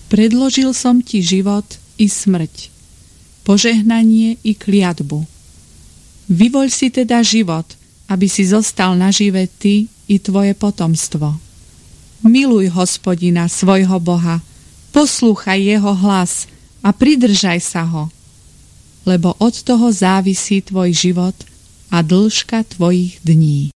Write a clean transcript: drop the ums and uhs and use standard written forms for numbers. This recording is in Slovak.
Predložil som ti život i smrť, požehnanie i kliatbu. Vyvoľ si teda život, aby si zostal nažive ty i tvoje potomstvo. Miluj Hospodina, svojho Boha, poslúchaj jeho hlas a pridržaj sa ho, lebo od toho závisí tvoj život a dĺžka tvojich dní.